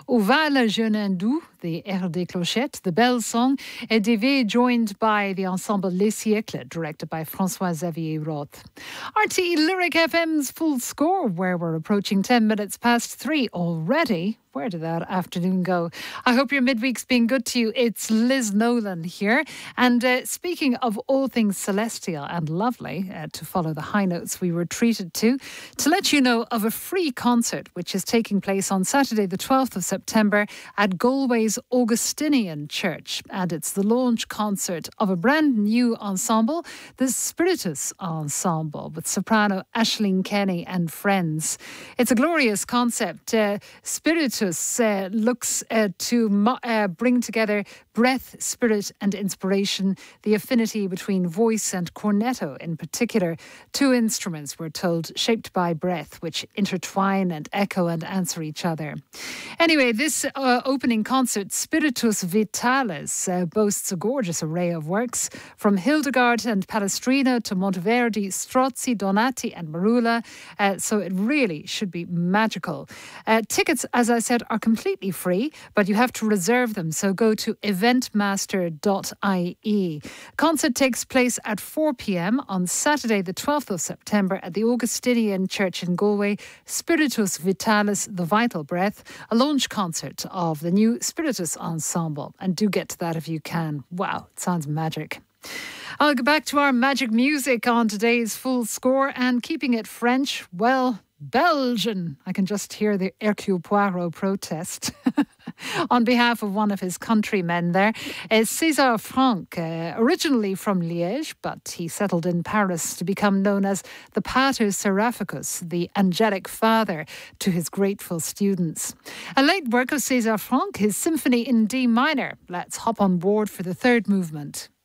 Au Val Jeune Hindou, the Air des Clochettes, the Bell Song, et Divé, joined by the ensemble Les Siècles, directed by François-Xavier Roth. RTE Lyric FM's Full Score, where we're approaching 10 minutes past 3 already. Where did that afternoon go? I hope your midweek's been good to you. It's Liz Nolan here. And speaking of all things celestial and lovely, to follow the high notes we were treated to let you know of a free concert which is taking place on Saturday the 12th of September at Galway's Augustinian Church. And it's the launch concert of a brand new ensemble, the Spiritus Ensemble, with soprano Aisling Kenny and friends. It's a glorious concept. Spiritus looks to bring together breath, spirit and inspiration, the affinity between voice and cornetto in particular, two instruments, we're told, shaped by breath, which intertwine and echo and answer each other. Anyway, this opening concert, Spiritus Vitalis, boasts a gorgeous array of works, from Hildegard and Palestrina to Monteverdi, Strozzi, Donati and Marula, so it really should be magical. Tickets, as I said, are completely free, but you have to reserve them, so go to eventmaster.ie. Concert takes place at 4 p.m. on Saturday the 12th of September at the Augustinian Church in Galway. Spiritus Vitalis, The Vital Breath, a launch concert of the new Spiritus Ensemble. And do get to that if you can. Wow, it sounds magic. I'll go back to our magic music on today's Full Score, and keeping it French, well, Belgian. I can just hear the Hercule Poirot protest on behalf of one of his countrymen there. César Franck, originally from Liège, but he settled in Paris to become known as the Pater Seraphicus, the angelic father to his grateful students. A late work of César Franck, his Symphony in D minor. Let's hop on board for the third movement.